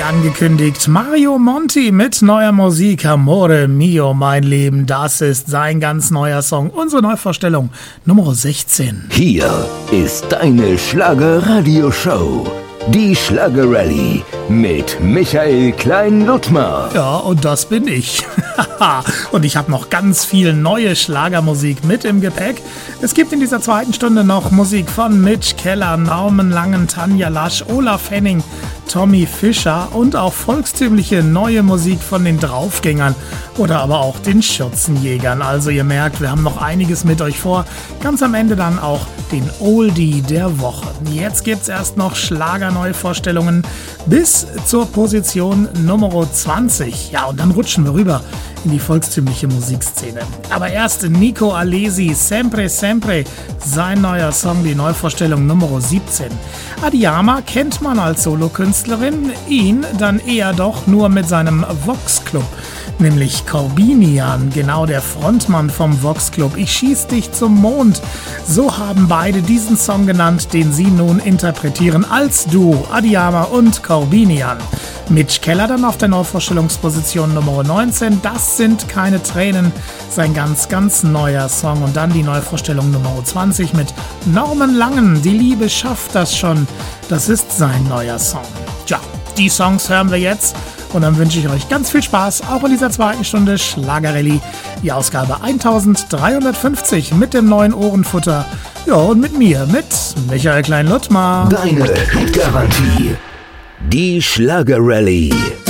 angekündigt, Mario Monti mit neuer Musik, Amore Mio, mein Leben, das ist sein ganz neuer Song, unsere Neuvorstellung Nummer 16. Hier ist deine Schlager-Radio-Show, die Schlager-Rallye mit Michael Klein-Ludmer. Ja, und das bin ich. Und ich habe noch ganz viel neue Schlagermusik mit im Gepäck. Es gibt in dieser zweiten Stunde noch Musik von Mitch Keller, Naumen Langen, Tanja Lasch, Olaf Henning, Tommy Fischer und auch volkstümliche neue Musik von den Draufgängern oder aber auch den Schürzenjägern. Also ihr merkt, wir haben noch einiges mit euch vor. Ganz am Ende dann auch den Oldie der Woche. Jetzt gibt's erst noch Schlagerneuvorstellungen bis zur Position Nummer 20. Ja, und dann rutschen wir rüber in die volkstümliche Musikszene. Aber erst Nico Alesi, Sempre Sempre, sein neuer Song, die Neuvorstellung Nummer 17. Adiyama kennt man als Solokünstlerin, ihn dann eher doch nur mit seinem Vox Club, nämlich Corbinian, genau der Frontmann vom Vox Club. Ich schieß dich zum Mond. So haben beide diesen Song genannt, den sie nun interpretieren als Duo, Adiyama und Corbinian. Mitch Keller dann auf der Neuvorstellungsposition Nummer 19, das sind keine Tränen, sein ganz, ganz neuer Song. Und dann die Neuvorstellung Nummer 20 mit Norman Langen, die Liebe schafft das schon, das ist sein neuer Song. Tja, die Songs hören wir jetzt und dann wünsche ich euch ganz viel Spaß, auch in dieser zweiten Stunde Schlager-Rallye, die Ausgabe 1350 mit dem neuen Ohrenfutter. Ja, und mit mir, mit Michael Klein-Ludmer. Deine Hitgarantie. Die Schlager-Rallye.